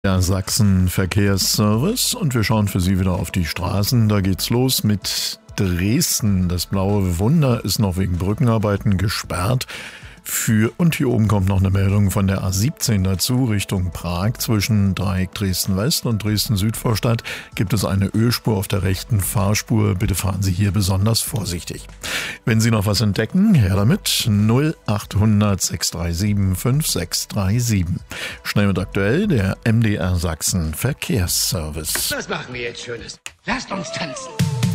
Der Sachsen-Verkehrsservice und wir schauen für Sie wieder auf die Straßen. Da geht's los mit Dresden. Das blaue Wunder ist noch wegen Brückenarbeiten gesperrt. Und hier oben kommt noch eine Meldung von der A17 dazu, Richtung Prag. Zwischen Dreieck Dresden-West und Dresden-Südvorstadt gibt es eine Ölspur auf der rechten Fahrspur. Bitte fahren Sie hier besonders vorsichtig. Wenn Sie noch was entdecken, her damit. 0800 637 5637. Schnell und aktuell der MDR Sachsen Verkehrsservice. Was machen wir jetzt Schönes? Lasst uns tanzen.